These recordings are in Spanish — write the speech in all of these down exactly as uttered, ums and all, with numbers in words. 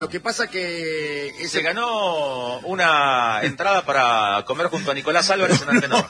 Lo que pasa que... Ese... Se ganó una entrada para comer junto a Nicolás Álvarez en Antenor.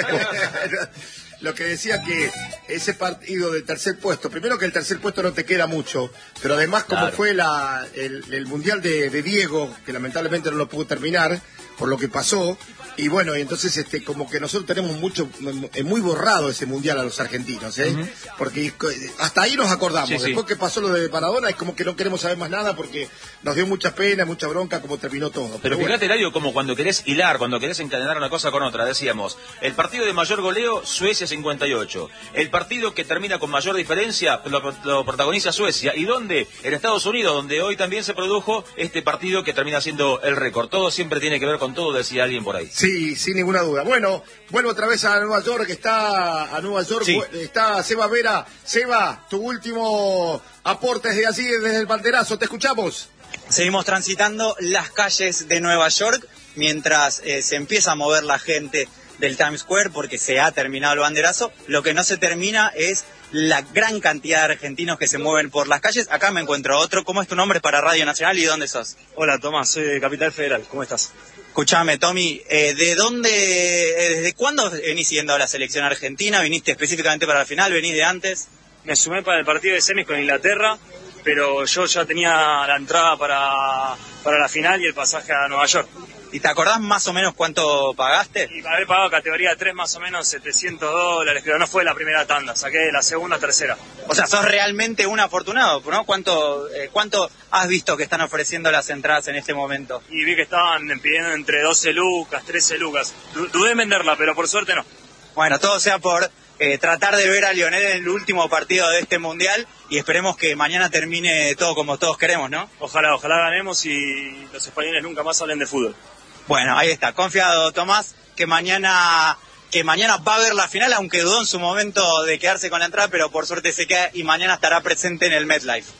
Lo que decía que ese partido del tercer puesto, primero que el tercer puesto no te queda mucho, pero además como claro. fue la, el, el Mundial de, de Diego, que lamentablemente no lo pudo terminar por lo que pasó, y bueno, y entonces este como que nosotros tenemos mucho, muy borrado ese Mundial a los argentinos, ¿eh? Uh-huh. Porque hasta ahí nos acordamos, sí, después sí. que pasó lo de Maradona es como que no queremos saber más nada porque nos dio mucha pena, mucha bronca como terminó todo. Pero, pero fíjate, bueno. Eladio, como cuando querés hilar, cuando querés encadenar una cosa con otra, decíamos, el partido de mayor goleo, Suecia cincuenta y ocho, el partido que termina con mayor diferencia, lo, lo protagoniza Suecia, ¿y dónde? En Estados Unidos, donde hoy también se produjo este partido que termina siendo el récord. Todo siempre tiene que ver con todo, decía alguien por ahí. Sí, sin ninguna duda. Bueno, vuelvo otra vez a Nueva York, está a Nueva York, sí. está Seba Vera. Seba, tu último aporte desde allí, desde el banderazo, te escuchamos. Seguimos transitando las calles de Nueva York mientras eh, se empieza a mover la gente del Times Square porque se ha terminado el banderazo. Lo que no se termina es la gran cantidad de argentinos que se mueven por las calles. Acá me encuentro otro. ¿Cómo es tu nombre para Radio Nacional y dónde sos? Hola, Tomás, soy de Capital Federal. ¿Cómo estás? Escuchame, Tommy, eh, ¿de dónde, eh, desde cuándo venís siguiendo a la selección argentina? ¿Viniste específicamente para la final? ¿Venís de antes? Me sumé para el partido de semis con Inglaterra, pero yo ya tenía la entrada para, para la final y el pasaje a Nueva York. ¿Y te acordás más o menos cuánto pagaste? Y haber pagado categoría tres más o menos setecientos dólares, pero no fue la primera tanda, saqué la segunda, tercera. O sea, sos realmente un afortunado, ¿no? ¿Cuánto, eh, cuánto has visto que están ofreciendo las entradas en este momento? Y vi que estaban pidiendo entre doce lucas, trece lucas. Dudé en venderla, pero por suerte no. Bueno, todo sea por eh, tratar de ver a Lionel en el último partido de este Mundial y esperemos que mañana termine todo como todos queremos, ¿no? Ojalá, ojalá ganemos y los españoles nunca más hablen de fútbol. Bueno, ahí está, confiado Tomás, que mañana que mañana va a ver la final, aunque dudó en su momento de quedarse con la entrada, pero por suerte se queda y mañana estará presente en el MetLife.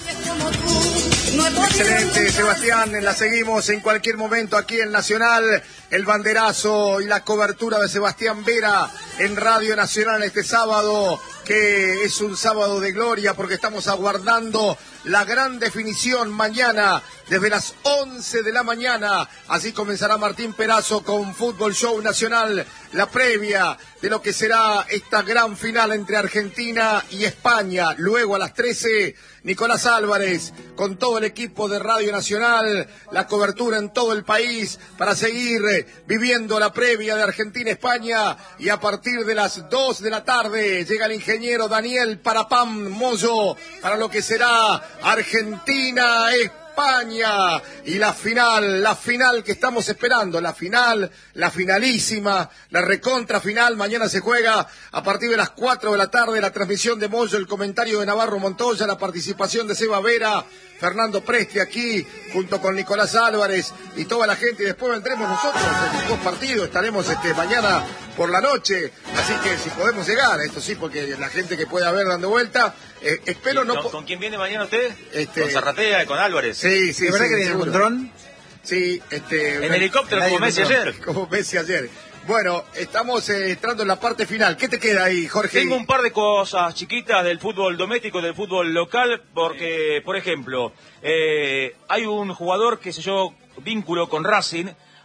Excelente, Sebastián, la seguimos en cualquier momento aquí en Nacional, el banderazo y la cobertura de Sebastián Vera en Radio Nacional este sábado, que es un sábado de gloria porque estamos aguardando la gran definición mañana desde las once de la mañana. Así comenzará Martín Perazo con Fútbol Show Nacional, la previa de lo que será esta gran final entre Argentina y España. Luego a las trece, Nicolás Álvarez con todo el equipo de Radio Nacional, la cobertura en todo el país para seguir viviendo la previa de Argentina-España. Y a partir de las dos de la tarde llega el ingeniero Daniel Parapam Moyo para lo que será Argentina-España. España y la final, la final que estamos esperando, la final, la finalísima, la recontra final. Mañana se juega a partir de las cuatro de la tarde, la transmisión de Moyo, el comentario de Navarro Montoya, la participación de Seba Vera, Fernando Presti aquí, junto con Nicolás Álvarez y toda la gente, y después vendremos nosotros en los dos partidos, estaremos este mañana por la noche, así que si podemos llegar, esto sí, porque la gente que pueda ver dando vuelta, eh, espero no... ¿Con, ¿Con quién viene mañana usted? Este... ¿Con Zarratea y con Álvarez? Sí, sí, ¿De verdad sí, que viene seguro. con dron? Sí, este... En una... helicóptero como Messi ayer. Como Messi ayer. Bueno, estamos eh, entrando en la parte final. ¿Qué te queda ahí, Jorge? Tengo un par de cosas chiquitas del fútbol doméstico, del fútbol local, porque, por ejemplo, eh, hay un jugador que selló vínculo con Racing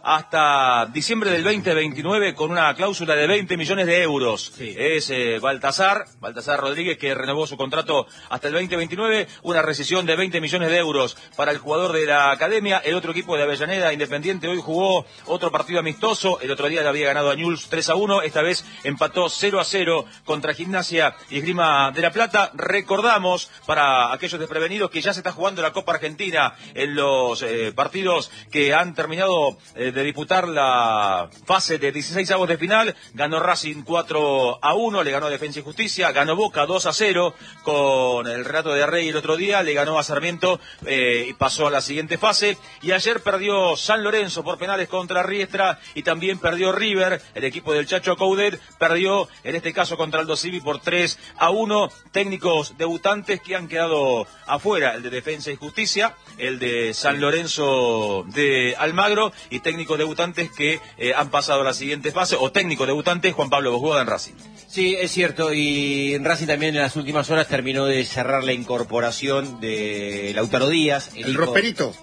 hasta diciembre del veinte veintinueve con una cláusula de veinte millones de euros. Sí. Es eh, Baltasar, Baltasar Rodríguez, que renovó su contrato hasta el veinte veintinueve, una rescisión de veinte millones de euros para el jugador de la academia. El otro equipo de Avellaneda, Independiente, hoy jugó otro partido amistoso. El otro día le había ganado a Newell's tres a uno, esta vez empató cero a cero contra Gimnasia y Esgrima de la Plata. Recordamos, para aquellos desprevenidos, que ya se está jugando la Copa Argentina en los eh, partidos que han terminado eh, de disputar la fase de dieciséis avos de final. Ganó Racing cuatro a uno, le ganó Defensa y Justicia, ganó Boca dos a cero con el Renato de Rey el otro día, le ganó a Sarmiento eh, y pasó a la siguiente fase. Y ayer perdió San Lorenzo por penales contra Riestra y también perdió River, el equipo del Chacho Coudet, perdió en este caso contra Aldo Civi por tres a uno. Técnicos debutantes que han quedado afuera, el de Defensa y Justicia, el de San Lorenzo de Almagro, y técnicos técnicos debutantes que eh, han pasado a la siguiente fase, o técnico debutante, Juan Pablo Bosboda en Racing. Sí, es cierto, y Racing también en las últimas horas terminó de cerrar la incorporación de Lautaro Díaz. El, el roperito.